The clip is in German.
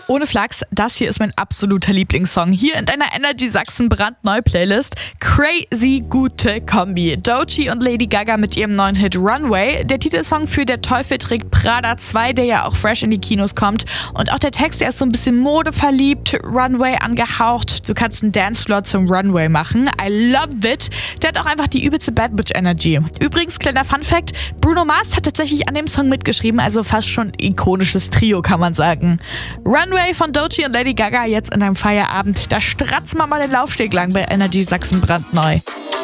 Ohne Flachs, das hier ist mein absoluter Lieblingssong. Hier in deiner Energy Sachsen brandneu Playlist. Crazy gute Kombi. Doechii und Lady Gaga mit ihrem neuen Hit Runway. Der Titelsong für Der Teufel trägt Prada 2, der ja auch fresh in die Kinos kommt. Und auch der Text, der ist so ein bisschen modeverliebt, Runway angehaucht. Du kannst einen Dancefloor zum Runway machen. I love it. Der hat auch einfach die übelste Bad Bitch Energy. Übrigens, kleiner Funfact, Bruno Mars hat tatsächlich an dem Song mitgeschrieben, also fast schon ikonisches Trio, kann man sagen. Runway von Doechii und Lady Gaga jetzt in deinem Feierabend. Da stratzen wir mal den Laufsteg lang bei Energy Sachsen brandneu.